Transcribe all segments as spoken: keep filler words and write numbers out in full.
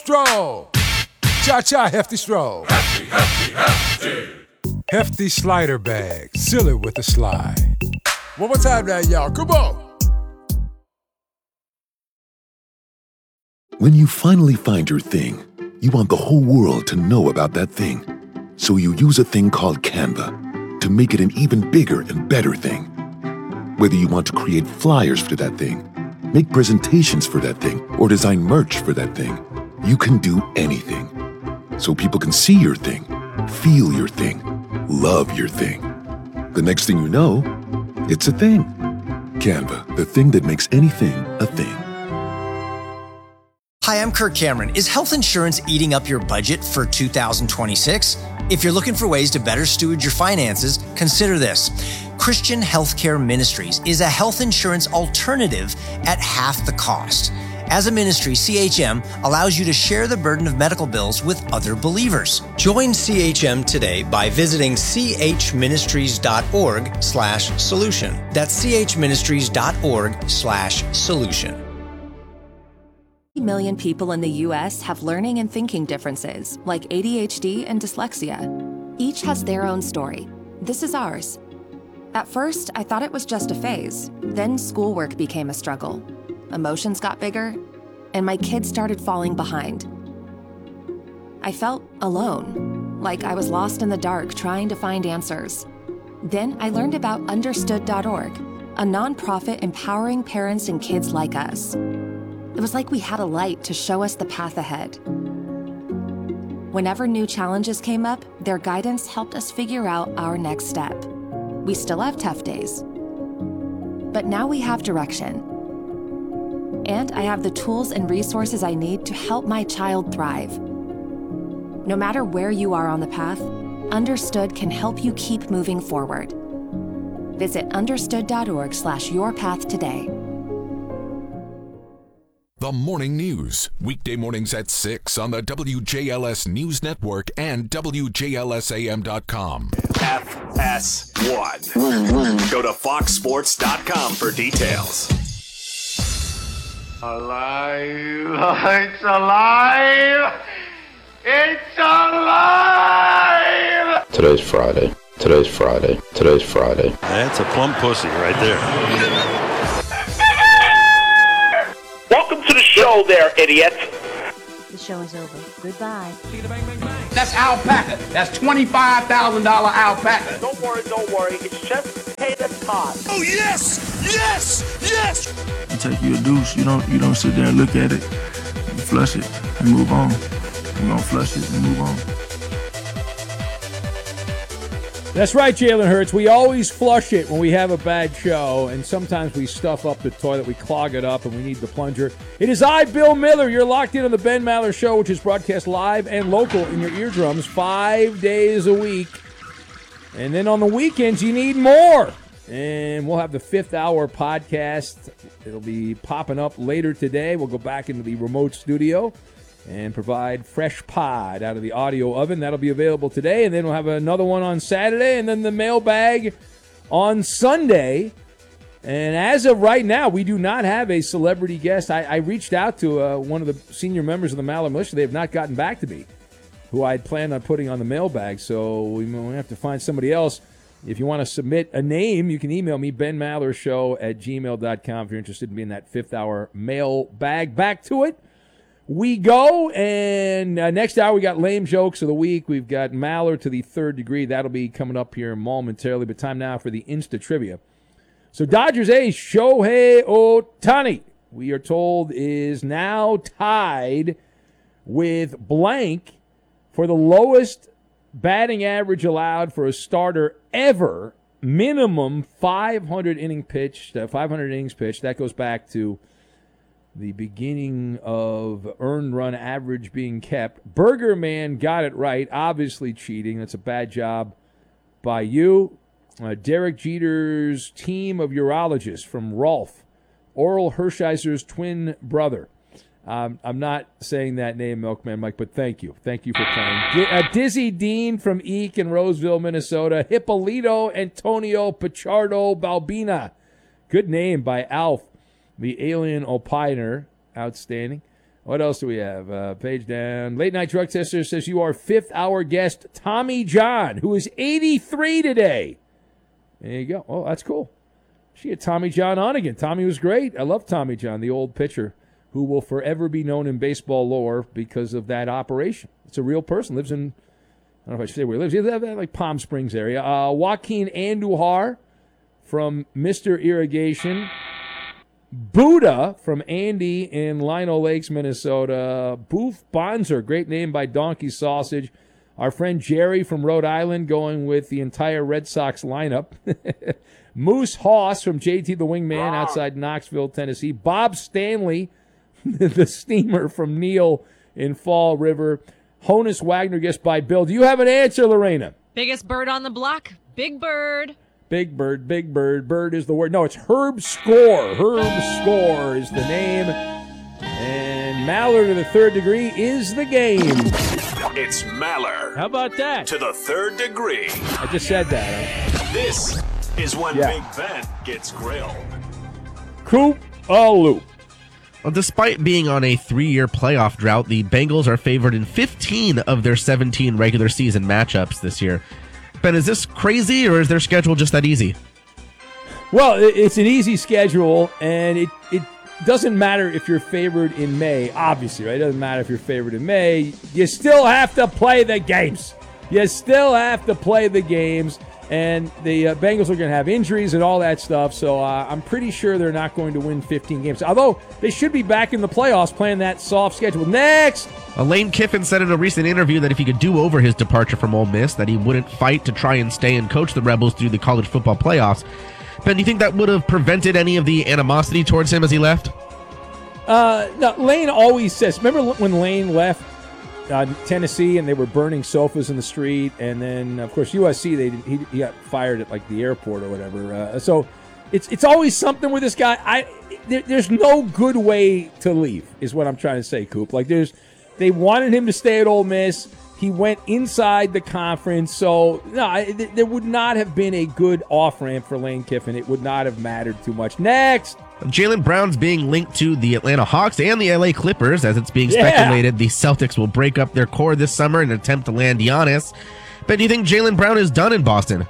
stroll. Cha-cha, hefty stroll. Hefty, hefty, hefty. Hefty slider bag. Seal it with a slide. One more time now, y'all. Come on. When you finally find your thing, you want the whole world to know about that thing. So you use a thing called Canva to make it an even bigger and better thing. Whether you want to create flyers for that thing, make presentations for that thing, or design merch for that thing, you can do anything. So people can see your thing, feel your thing, love your thing. The next thing you know, it's a thing. Canva, the thing that makes anything a thing. Hi, I'm Kirk Cameron. Is health insurance eating up your budget for two thousand twenty-six? If you're looking for ways to better steward your finances, consider this. Christian Healthcare Ministries is a health insurance alternative at half the cost. As a ministry, C H M allows you to share the burden of medical bills with other believers. Join C H M today by visiting chministries.org slash solution. That's chministries.org slash solution. Million people in the U S have learning and thinking differences, like A D H D and dyslexia. Each has their own story. This is ours. At first, I thought it was just a phase. Then schoolwork became a struggle. Emotions got bigger, and my kids started falling behind. I felt alone, like I was lost in the dark trying to find answers. Then I learned about understood dot org, a nonprofit empowering parents and kids like us. It was like we had a light to show us the path ahead. Whenever new challenges came up, their guidance helped us figure out our next step. We still have tough days, but now we have direction. And I have the tools and resources I need to help my child thrive. No matter where you are on the path, Understood can help you keep moving forward. Visit understood.org slash your path today. The Morning News, weekday mornings at six on the W J L S News Network and W J L S A M dot com. F S one. Go to fox sports dot com for details. Alive! It's alive! It's alive! Today's Friday. Today's Friday. Today's Friday. That's a plump pussy right there. Welcome to the show there, idiot. The show is over. Goodbye. That's alpaca. That's twenty-five thousand dollars alpaca. Don't worry, don't worry. It's just potato tot. Oh, yes! Yes! Yes! You take you a deuce, you don't you don't sit there and look at it, you flush it and move on. You're gonna flush it and move on. That's right, Jalen Hurts. We always flush it when we have a bad show, and sometimes we stuff up the toilet, we clog it up, and we need the plunger. It is I, Bill Miller. You're locked in on the Ben Maller Show, which is broadcast live and local in your eardrums five days a week. And then on the weekends, you need more. And we'll have the fifth hour podcast. It'll be popping up later today. We'll go back into the remote studio and provide fresh pod out of the audio oven. That'll be available today. And then we'll have another one on Saturday, and then the mailbag on Sunday. And as of right now, we do not have a celebrity guest. I, I reached out to uh, one of the senior members of the Maller Militia. They have not gotten back to me, who I had planned on putting on the mailbag. So we may have to find somebody else. If you want to submit a name, you can email me, ben maller show at gmail dot com, if you're interested in being that fifth hour mailbag. Back to it. We go, and uh, next hour we got lame jokes of the week. We've got Maller to the third degree. That'll be coming up here momentarily, but time now for the Insta Trivia. So Dodgers ace Shohei Ohtani, we are told, is now tied with blank for the lowest batting average allowed for a starter ever. Minimum five hundred inning pitched, uh, five hundred innings pitched. That goes back to the beginning of earned run average being kept. Burger Man got it right. Obviously cheating. That's a bad job by you. Uh, Derek Jeter's team of urologists from Rolf, Oral Hershiser's twin brother. Um, I'm not saying that name, Milkman Mike, but thank you. Thank you for playing. D- uh, Dizzy Dean from Eek in Roseville, Minnesota. Hippolito Antonio Pichardo Balbina. Good name by Alf, the alien opiner. Outstanding. What else do we have? Uh, page down. Late Night Drug Tester says you are fifth hour guest Tommy John, who is eighty-three today. There you go. Oh, that's cool. She had Tommy John on again. Tommy was great. I love Tommy John, the old pitcher, who will forever be known in baseball lore because of that operation. It's a real person. Lives in, I don't know if I should say where he lives. He lives in like Palm Springs area. Uh, Joaquin Andujar from Mister Irrigation. Buddha from Andy in Lino Lakes, Minnesota. Boof Bonzer, great name by Donkey Sausage. Our friend Jerry from Rhode Island going with the entire Red Sox lineup. Moose Hoss from J T the Wingman outside Knoxville, Tennessee. Bob Stanley, the steamer from Neil in Fall River. Honus Wagner guessed by Bill. Do you have an answer, Lorena? Biggest bird on the block, Big Bird. Big Bird, Big Bird, Bird is the word. No, it's Herb Score. Herb Score is the name. And Maller to the third degree is the game. It's Maller. How about that? To the third degree. I just said that. Huh? This is when Yeah. Big Ben gets grilled. Coop a loop. Well, despite being on a three-year playoff drought, the Bengals are favored in fifteen of their seventeen regular season matchups this year. Ben, is this crazy, or is their schedule just that easy? Well, it's an easy schedule, and it, it doesn't matter if you're favored in May, obviously, right? It doesn't matter if you're favored in May. You still have to play the games. You still have to play the games, and the uh, Bengals are going to have injuries and all that stuff, so uh, I'm pretty sure they're not going to win fifteen games, although they should be back in the playoffs playing that soft schedule. Next! Lane Kiffin said in a recent interview that if he could do over his departure from Ole Miss, that he wouldn't fight to try and stay and coach the Rebels through the college football playoffs. Ben, do you think that would have prevented any of the animosity towards him as he left? Uh, no, Lane always says, remember when Lane left uh, Tennessee and they were burning sofas in the street, and then, of course, U S C, they he, he got fired at, like, the airport or whatever. Uh, so it's it's always something with this guy. I there, There's no good way to leave, is what I'm trying to say, Coop. Like, there's they wanted him to stay at Ole Miss. He went inside the conference. So, no, I, th- there would not have been a good off-ramp for Lane Kiffin. It would not have mattered too much. Next! Jaylen Brown's being linked to the Atlanta Hawks and the L A Clippers, as it's being Yeah. speculated the Celtics will break up their core this summer in an attempt to land Giannis. But do you think Jaylen Brown is done in Boston?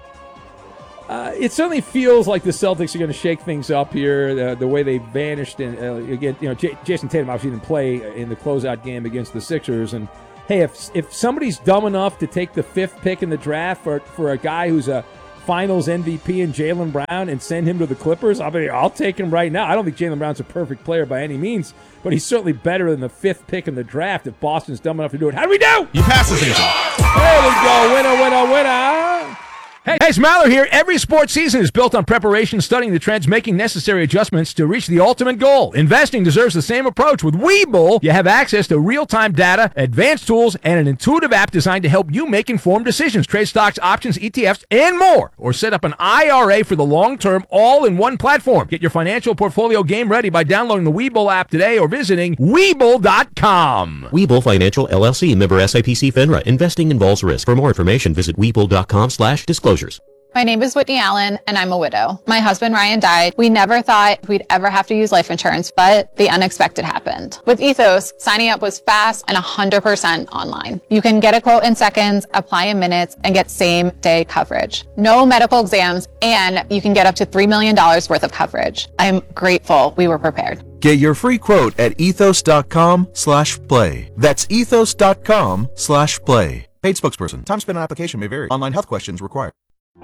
Uh, it certainly feels like the Celtics are going to shake things up here. The, the way they vanished, and uh, again, you know, J- Jason Tatum obviously didn't play in the closeout game against the Sixers. And hey, if if somebody's dumb enough to take the fifth pick in the draft for for a guy who's a Finals M V P in Jaylen Brown and send him to the Clippers, I'll be, I'll take him right now. I don't think Jaylen Brown's a perfect player by any means, but he's certainly better than the fifth pick in the draft if Boston's dumb enough to do it. How do we do? You pass the season. There we go. Winner, winner, winner. Hey, hey, it's Maller here. Every sports season is built on preparation, studying the trends, making necessary adjustments to reach the ultimate goal. Investing deserves the same approach. With Webull, you have access to real-time data, advanced tools, and an intuitive app designed to help you make informed decisions. Trade stocks, options, E T Fs, and more. Or set up an I R A for the long term, all in one platform. Get your financial portfolio game ready by downloading the Webull app today or visiting Webull dot com. Webull Financial, L L C, member S I P C FINRA. Investing involves risk. For more information, visit Webull dot com slash disclosures. My name is Whitney Allen, and I'm a widow. My husband, Ryan, died. We never thought we'd ever have to use life insurance, but the unexpected happened. With Ethos, signing up was fast and one hundred percent online. You can get a quote in seconds, apply in minutes, and get same-day coverage. No medical exams, and you can get up to three million dollars worth of coverage. I'm grateful we were prepared. Get your free quote at ethos dot com slash play. That's ethos dot com slash play. Paid spokesperson. Time spent on application may vary. Online health questions required.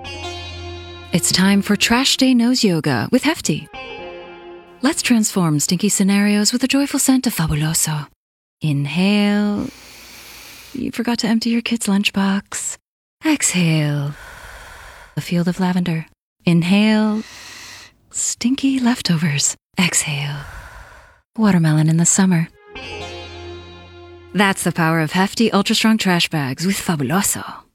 It's time for Trash Day Nose Yoga with Hefty. Let's transform stinky scenarios with a joyful scent of Fabuloso. Inhale. You forgot to empty your kid's lunchbox. Exhale. A field of lavender. Inhale. Stinky leftovers. Exhale. Watermelon in the summer. That's the power of Hefty Ultra Strong Trash Bags with Fabuloso.